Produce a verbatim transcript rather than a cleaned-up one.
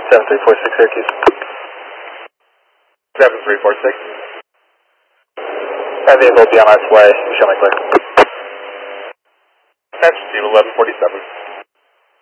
seven three four six Syracuse. seven three four six. That vehicle will be on its way. Show me clear. Attention team eleven forty-seven.